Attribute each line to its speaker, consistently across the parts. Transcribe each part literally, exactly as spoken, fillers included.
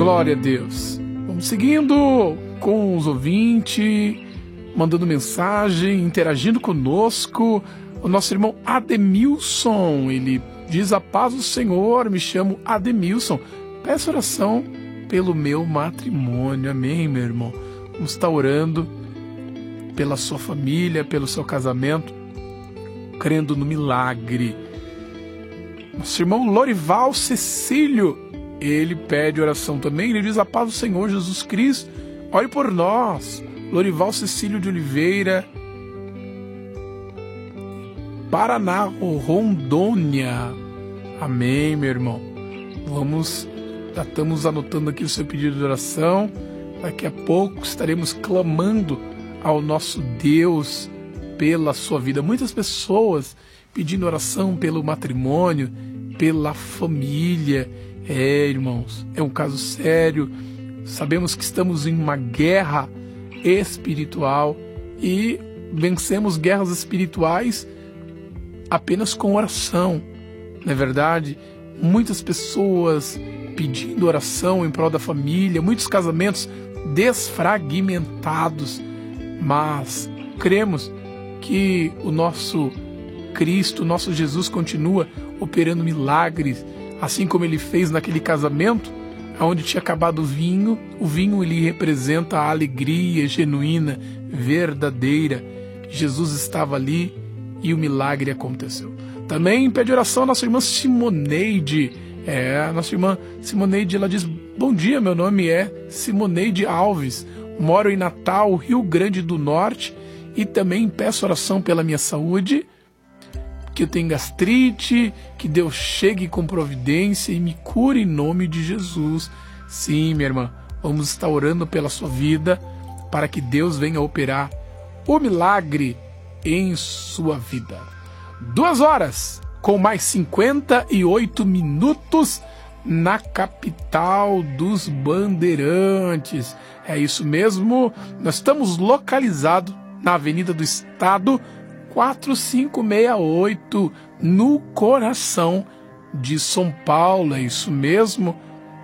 Speaker 1: Glória a Deus. Vamos seguindo com os ouvintes, mandando mensagem, interagindo conosco. O nosso irmão Ademilson, ele diz: a paz do Senhor, me chamo Ademilson. Peço oração pelo meu matrimônio. Amém, meu irmão. Vamos estar orando pela sua família, pelo seu casamento, crendo no milagre. Nosso irmão Lorival Cecílio, ele pede oração também. Ele diz: a paz do Senhor Jesus Cristo, ore por nós. Lorival Cecílio de Oliveira, Paraná, Rondônia. Amém, meu irmão. Vamos, já estamos anotando aqui o seu pedido de oração. Daqui a pouco estaremos clamando ao nosso Deus pela sua vida. Muitas pessoas pedindo oração pelo matrimônio, pela família. É, irmãos, é um caso sério. Sabemos que estamos em uma guerra espiritual e vencemos guerras espirituais apenas com oração. Não é verdade? Muitas pessoas pedindo oração em prol da família, muitos casamentos desfragmentados, mas cremos que o nosso Cristo, o nosso Jesus continua operando milagres, assim como ele fez naquele casamento onde tinha acabado o vinho. O vinho, ele representa a alegria genuína, verdadeira. Jesus estava ali e o milagre aconteceu. Também pede oração a nossa irmã Simoneide. É, a nossa irmã Simoneide, ela diz: bom dia, meu nome é Simoneide Alves, moro em Natal, Rio Grande do Norte, e também peço oração pela minha saúde, que eu tenho gastrite, que Deus chegue com providência e me cure em nome de Jesus. Sim, minha irmã, vamos estar orando pela sua vida, para que Deus venha operar o milagre em sua vida. Duas horas, com mais cinquenta e oito minutos, na capital dos Bandeirantes. É isso mesmo, nós estamos localizados na Avenida do Estado, quatro cinco seis oito, no coração de São Paulo. É isso mesmo,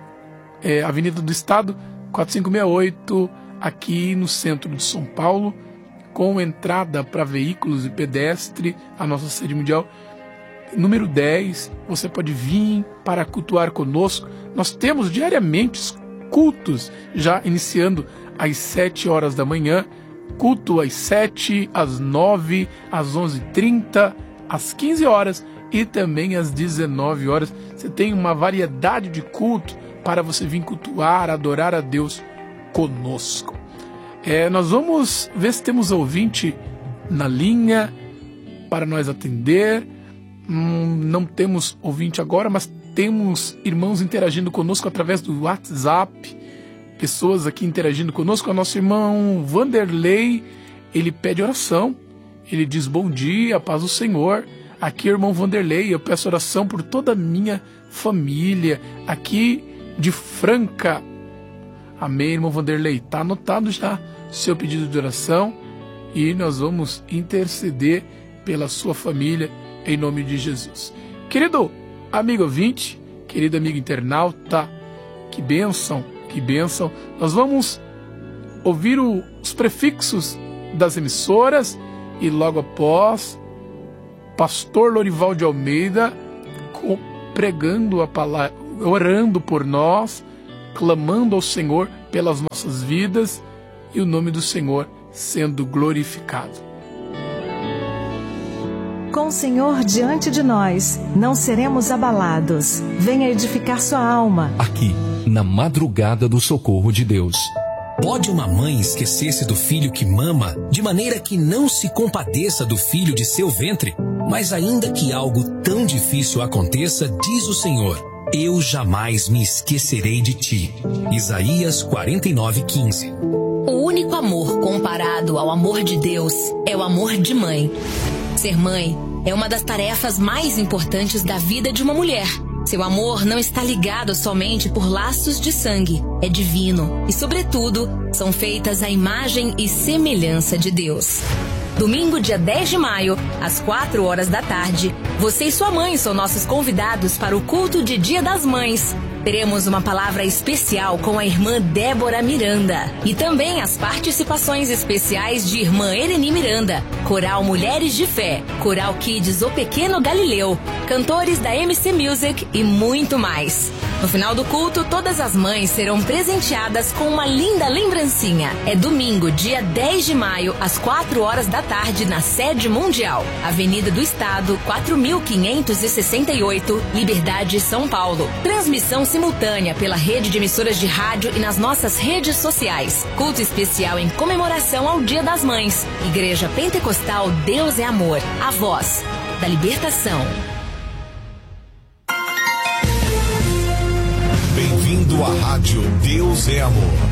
Speaker 1: é Avenida do Estado, quatro cinco seis oito, aqui no centro de São Paulo, com entrada para veículos e pedestre, a nossa sede mundial. Número dez, você pode vir para cultuar conosco. Nós temos diariamente cultos, já iniciando às sete horas da manhã, culto às sete, às nove, às onze e trinta, às quinze horas e também às dezenove horas. Você tem uma variedade de culto para você vir cultuar, adorar a Deus conosco. É, nós vamos ver se temos ouvinte na linha para nós atender. Hum, não temos ouvinte agora, mas temos irmãos interagindo conosco através do WhatsApp. Pessoas aqui interagindo conosco. O nosso irmão Vanderlei, ele pede oração. Ele diz: bom dia, paz do Senhor. Aqui, irmão Vanderlei, eu peço oração por toda a minha família aqui de Franca. Amém, irmão Vanderlei. Está anotado já seu pedido de oração e nós vamos interceder pela sua família em nome de Jesus. Querido amigo ouvinte, querido amigo internauta, que bênção, que bênção. Nós vamos ouvir o, os prefixos das emissoras e logo após, pastor Lorival de Almeida pregando a palavra, orando por nós, clamando ao Senhor pelas nossas vidas e o nome do Senhor sendo glorificado.
Speaker 2: Com o Senhor diante de nós, não seremos abalados. Venha edificar sua alma.
Speaker 3: Aqui, na madrugada do socorro de Deus.
Speaker 4: Pode uma mãe esquecer-se do filho que mama, de maneira que não se compadeça do filho de seu ventre? Mas ainda que algo tão difícil aconteça, diz o Senhor: eu jamais me esquecerei de ti. Isaías quarenta e nove, quinze.
Speaker 5: O único amor comparado ao amor de Deus é o amor de mãe. Ser mãe é uma das tarefas mais importantes da vida de uma mulher. Seu amor não está ligado somente por laços de sangue, é divino e, sobretudo, são feitas à imagem e semelhança de Deus. Domingo, dia dez de maio, às quatro horas da tarde, você e sua mãe são nossos convidados para o culto de Dia das Mães. teremos uma palavra especial com a irmã Débora Miranda. E também as participações especiais de irmã Ereni Miranda, Coral Mulheres de Fé, Coral Kids O Pequeno Galileu, cantores da M C Music e muito mais. No final do culto, todas as mães serão presenteadas com uma linda lembrancinha. É domingo, dia dez de maio, às quatro horas da tarde, na sede mundial. Avenida do Estado, quatro mil quinhentos e sessenta e oito, Liberdade, São Paulo. Transmissão simultânea pela rede de emissoras de rádio e nas nossas redes sociais. Culto especial em comemoração ao Dia das Mães. Igreja Pentecostal Deus é Amor. A voz da libertação.
Speaker 6: Bem-vindo à Rádio Deus é Amor.